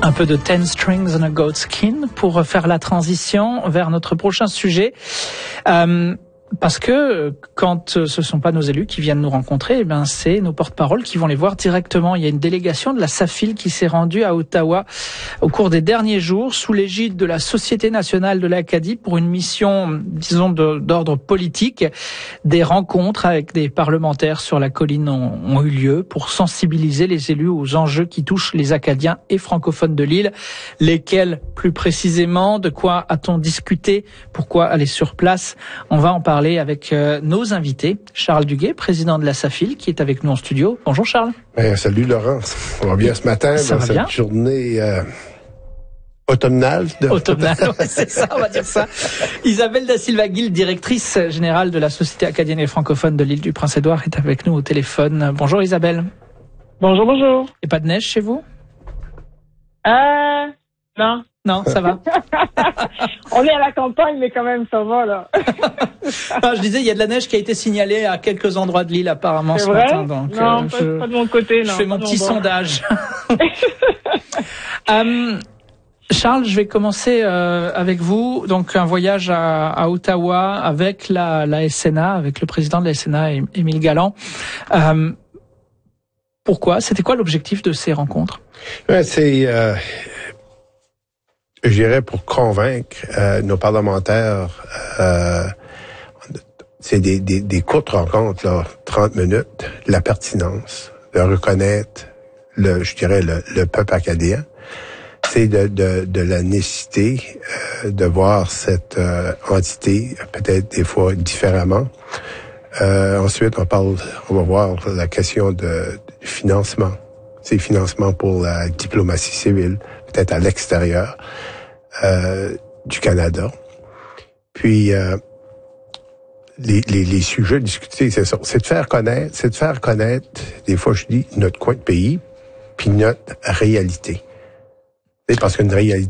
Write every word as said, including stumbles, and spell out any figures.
Un peu de Ten Strings and a Goat Skin pour faire la transition vers notre prochain sujet. Euh, Parce que quand ce sont pas nos élus qui viennent nous rencontrer, eh ben c'est nos porte-paroles qui vont les voir directement. Il y a une délégation de la SAFIL qui s'est rendue à Ottawa au cours des derniers jours sous l'égide de la Société nationale de l'Acadie pour une mission, disons, de, d'ordre politique. Des rencontres avec des parlementaires sur la colline ont, ont eu lieu pour sensibiliser les élus aux enjeux qui touchent les Acadiens et francophones de l'île. Lesquels, plus précisément, de quoi a-t-on discuté, pourquoi aller sur place? On va en parler avec euh, nos invités. Charles Duguay, président de la SAFIL, qui est avec nous en studio. Bonjour Charles. Ben, salut Laurence. On va bien ce matin Ça dans cette bien? journée euh, automnale. De... Automnale, ouais, c'est ça, on va dire ça. Isabelle Da Silva-Guil, directrice générale de la Société acadienne et francophone de l'île du Prince-Édouard, est avec nous au téléphone. Bonjour Isabelle. Bonjour, bonjour. Et pas de neige chez vous? Euh, non. Non, ça va. On est à la campagne, mais quand même, ça va, là. Non, je disais, il y a de la neige qui a été signalée à quelques endroits de l'île, apparemment, C'est ce vrai? matin. Donc, non, euh, pas, je, pas de mon côté, non. je fais mon pas petit mon sondage. euh, Charles, je vais commencer euh, avec vous. Donc, un voyage à, à Ottawa avec la, la S N A, avec le président de la S N A, Émile Galland. Euh, pourquoi? C'était quoi l'objectif de ces rencontres? Ouais, c'est... Euh... Je dirais pour convaincre euh, nos parlementaires, euh, c'est des, des, des courtes rencontres, là, trente minutes, la pertinence, de reconnaître, le, je dirais, le, le peuple acadien. C'est de, de, de la nécessité euh, de voir cette euh, entité, peut-être des fois différemment. Euh, ensuite, on parle, on va voir la question de, de financement. C'est financement pour la diplomatie civile, peut-être à l'extérieur euh, du Canada. Puis euh, les, les, les sujets discutés, c'est ça, c'est de faire connaître, c'est de faire connaître, des fois je dis, notre coin de pays, puis notre réalité. C'est parce qu'une réalité